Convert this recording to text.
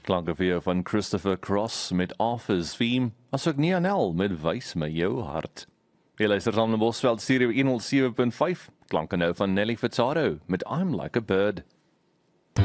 Klanke vir jou van Christopher Cross met Arthur's Theme, asook Nianel met Wys my jou hart. Jy luister saam na Bosveld Stereo 107.5, klanke nou van Nelly Furtado met I'm Like a Bird.